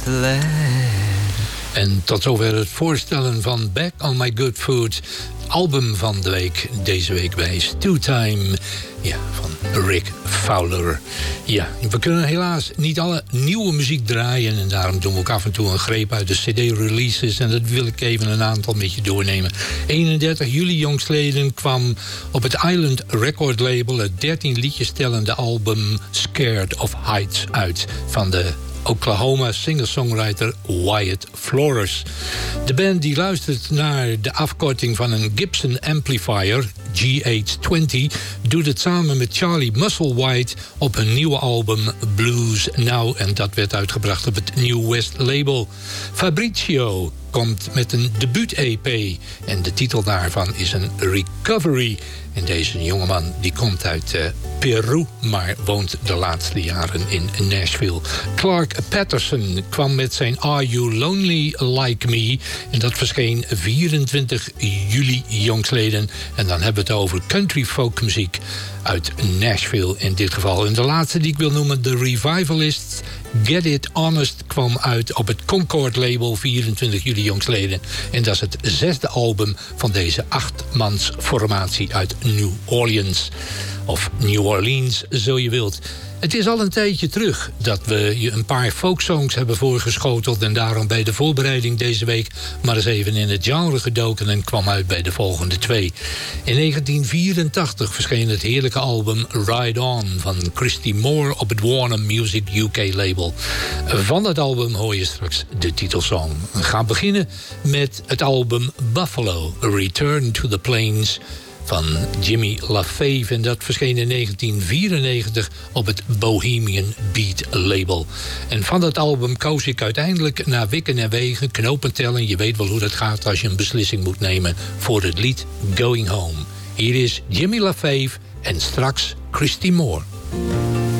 En tot zover het voorstellen van Back on My Good Food. Album van de week, deze week bij Stewtime. Ja, van Rick Fowler. Ja, we kunnen helaas niet alle nieuwe muziek draaien. En daarom doen we ook af en toe een greep uit de CD-releases. En dat wil ik even een aantal met je doornemen. 31 juli jongstleden kwam op het Island Record label het 13 liedjes tellende album Scared of Heights uit. Van de Oklahoma singer-songwriter Wyatt Flores. De band die luistert naar de afkorting van een Gibson amplifier, GH20, doet het samen met Charlie Musselwhite op hun nieuwe album Blues Now. En dat werd uitgebracht op het New West label. Fabrizio komt met een debuut-EP en de titel daarvan is een Recovery. En deze jongeman die komt uit Peru, maar woont de laatste jaren in Nashville. Clark Patterson kwam met zijn Are You Lonely Like Me? En dat verscheen 24 juli jongstleden. En dan hebben we het over country folk muziek uit Nashville in dit geval. En de laatste die ik wil noemen, The Revivalists. Get It Honest kwam uit op het Concord label 24 juli jongstleden. En dat is het 6e album van deze 8-mans formatie uit New Orleans. Of New Orleans, zo je wilt. Het is al een tijdje terug dat we je een paar folksongs hebben voorgeschoteld. En daarom bij de voorbereiding deze week maar eens even in het genre gedoken en kwam uit bij de volgende 2. In 1984 verscheen het heerlijke album Ride On van Christy Moore op het Warner Music UK label. Van dat album hoor je straks de titelsong. We gaan beginnen met het album Buffalo, A Return to the Plains van Jimmy LaFave. En dat verscheen in 1994 op het Bohemian Beat label. En van dat album koos ik uiteindelijk naar wikken en wegen, knopen tellen. Je weet wel hoe dat gaat als je een beslissing moet nemen voor het lied Going Home. Hier is Jimmy LaFave en straks Christy Moore.